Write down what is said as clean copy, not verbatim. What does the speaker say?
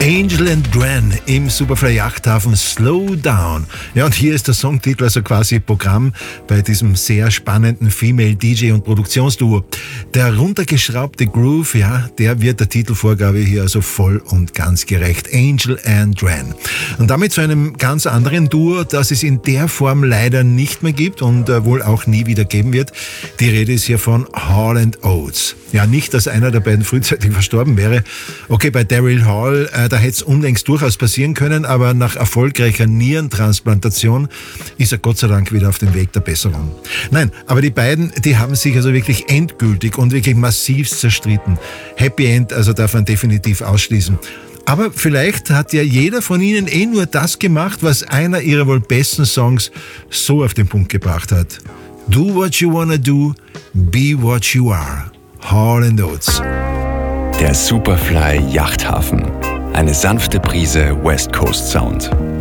Angel and Gwen im Superfly Yachthafen Slow Down. Ja, und hier ist der Songtitel also quasi Programm bei diesem sehr spannenden Female DJ und Produktionsduo. Der runtergeschraubte Groove, ja, der wird der Titelvorgabe hier also voll und ganz gerecht. Angel and Gwen. Und damit zu einem ganz anderen Duo, das es in der Form leider nicht mehr gibt und wohl auch nie wieder geben wird. Die Rede ist hier von Hall & Oates. Ja, nicht, dass einer der beiden frühzeitig verstorben wäre. Okay, bei Daryl Hall, da hätte es unlängst durchaus passieren können, aber nach erfolgreicher Nierentransplantation ist er Gott sei Dank wieder auf dem Weg der Besserung. Nein, aber die beiden, die haben sich also wirklich endgültig und wirklich massiv zerstritten. Happy End, also darf man definitiv ausschließen. Aber vielleicht hat ja jeder von ihnen nur das gemacht, was einer ihrer wohl besten Songs so auf den Punkt gebracht hat. Do what you wanna do, be what you are. Hall & Oates. Der Superfly Yachthafen. Eine sanfte Prise West Coast Sound.